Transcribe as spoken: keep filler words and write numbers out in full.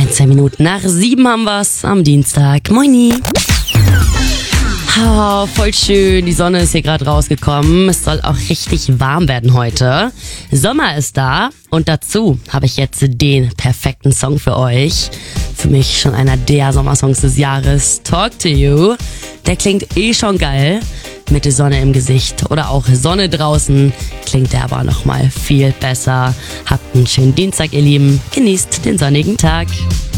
neunzehn Minuten nach sieben haben wir's am Dienstag. Moini. Oh, voll schön, die Sonne ist hier gerade rausgekommen. Es soll auch richtig warm werden heute. Sommer ist da und dazu habe ich jetzt den perfekten Song für euch. Für mich schon einer der Sommersongs des Jahres. Talk to You. Der klingt eh schon geil. Mit der Sonne im Gesicht oder auch Sonne draußen klingt der aber nochmal viel besser. Habt einen schönen Dienstag, ihr Lieben. Genießt den sonnigen Tag.